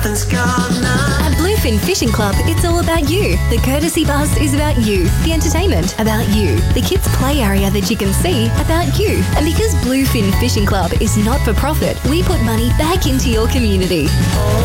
nothing's gonna. At Bluefin Fishing Club, it's all about you. The courtesy bus is about you. The entertainment, about you. The kids' play area that you can see, about you. And because Bluefin Fishing Club is not for profit, we put money back into your community.